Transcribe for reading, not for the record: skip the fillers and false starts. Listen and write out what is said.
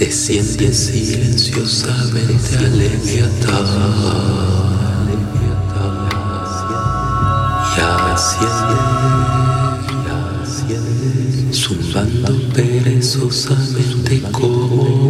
desciende silenciosamente al Leviatán y asciende, zumbando perezosamente como